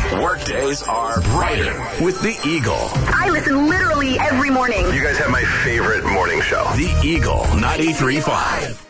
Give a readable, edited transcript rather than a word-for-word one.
Workdays are brighter with the Eagle. I listen literally every morning. You guys have my favorite morning show. The Eagle 93.5.